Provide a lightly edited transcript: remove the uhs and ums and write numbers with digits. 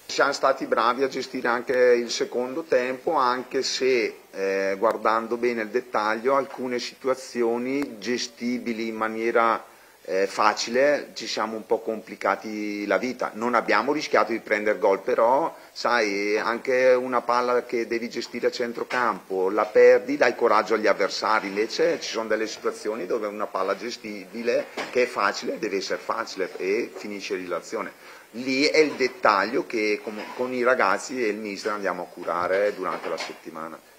Siamo stati bravi a gestire anche il secondo tempo, anche se guardando bene il dettaglio alcune situazioni gestibili in maniera facile ci siamo un po' complicati la vita. Non abbiamo rischiato di prendere gol, però sai, anche una palla che devi gestire a centrocampo, la perdi, dai coraggio agli avversari. Invece ci sono delle situazioni dove una palla gestibile che è facile deve essere facile e finisce l'azione. Lì è il dettaglio che con i ragazzi e il mister andiamo a curare durante la settimana.